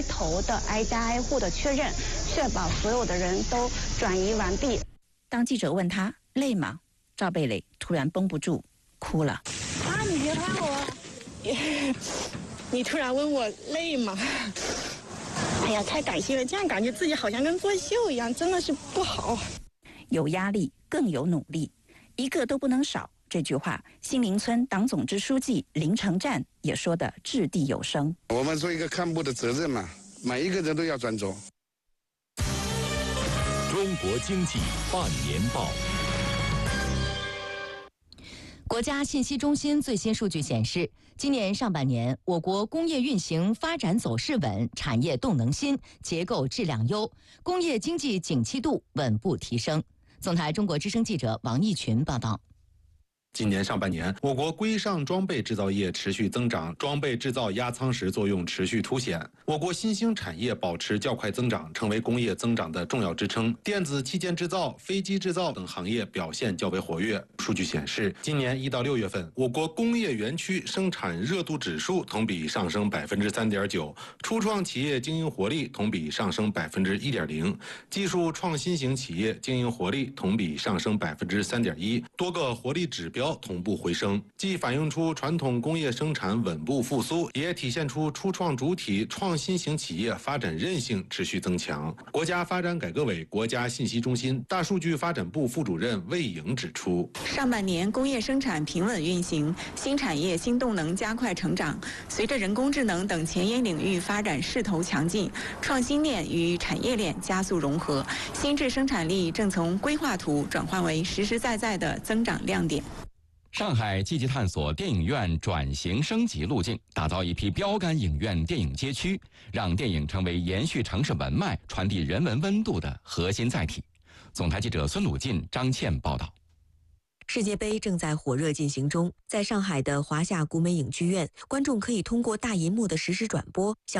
头的挨家挨户的确认，确保所有的人都转移完毕。 当记者问他累吗，赵贝蕾突然绷不住哭了。 啊，你别看我，你突然问我累吗？哎呀，太感谢了，这样感觉自己好像跟作秀一样，真的是不好。 有压力更有努力，一个都不能少。这句话，新林村党总支书记林成战也说得掷地有声。 我们做一个干部的责任嘛，每一个人都要专注。 中国经济半年报。 国家信息中心最新数据显示，今年上半年，我国工业运行发展走势稳，产业动能新，结构质量优，工业经济景气度稳步提升。总台中国之声记者王义群报道。 今年上半年，我国规上装备制造业持续增长，装备制造压舱石作用持续凸显。我国新兴产业保持较快增长，成为工业增长的重要支撑。电子器件制造、飞机制造等行业表现较为活跃。数据显示，今年1到6月份，我国工业园区生产热度指数同比上升3.9%，初创企业经营活力同比上升1.0%，技术创新型企业经营活力同比上升3.1%，多个活力指标同步回升，既反映出传统工业生产稳步复苏，也体现出初创主体创新型企业发展韧性持续增强。国家发展改革委国家信息中心大数据发展部副主任魏颖指出， 上半年工业生产平稳运行，新产业新动能加快成长。随着人工智能等前沿领域发展势头强劲，创新链与产业链加速融合，新质生产力正从规划图转换为实实在在的增长亮点。 上海积极探索电影院转型升级路径，打造一批标杆影院电影街区，让电影成为延续城市文脉、传递人文温度的核心载体。总台记者孙鲁进、张倩报道。 世界杯正在火热进行中，在上海的华夏古美影剧院，观众可以通过大银幕的实时转播，